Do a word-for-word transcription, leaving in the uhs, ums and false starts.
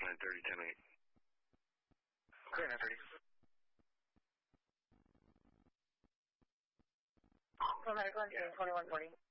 nine thirty, ten eight. Clear nine thirty. For medical and twenty-one forty.